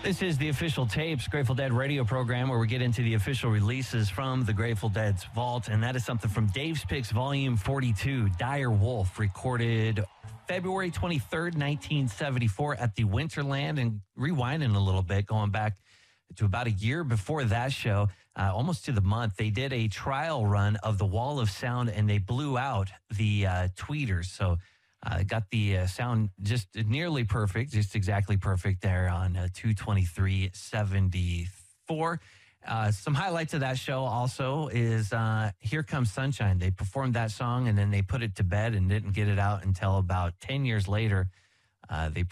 This is the Official Tapes Grateful Dead radio program where we get into the official releases from the Grateful Dead's vault. And that is something from Dave's Picks Volume 42, Dire Wolf, recorded February 23rd, 1974 at the Winterland. And rewinding a little bit, going back to about a year before that show, almost to the month, they did a trial run of the Wall of Sound and they blew out the tweeters. So got the sound just nearly perfect, just exactly perfect there on 223.74. Some highlights of that show also is Here Comes Sunshine. They performed that song and then they put it to bed and didn't get it out until about 10 years later. They